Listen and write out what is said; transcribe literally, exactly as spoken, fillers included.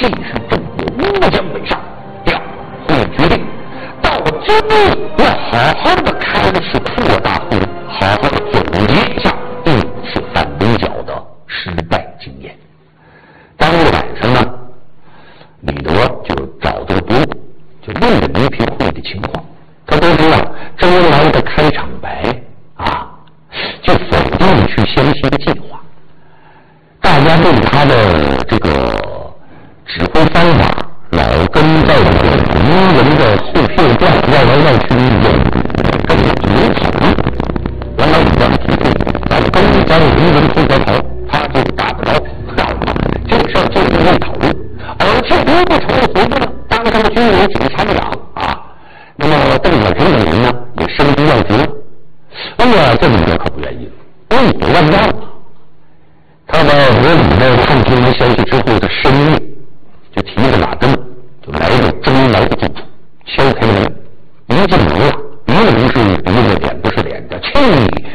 这时郑国乌江北上，调会决定到今日要好好的开的是扩大会，好好的总结一下这次反围剿的失败经验。当日晚上呢，李德就找这个伯谷，就问了黎平会的情况。他都知道周恩来的开场白啊，就否定了去湘西的计划。大家对他的这个指挥方法老跟在这个名人的后片段绕来绕去的意见根本就没讨论。原来李德提出在东江名人后边头，他就打不着，知道吗？这个事儿就是未讨论。而且如果成了回去了，当上了军委几个参长啊，那么邓小平等人呢也升职要职了。哎呀，这李德可不愿意了，畏国万丈啊！他在俄里呢探听完消息之后的深夜，就提着马灯，就来到周恩来的住处，敲开门，一进门啊，一定是鼻子脸不是脸的，去你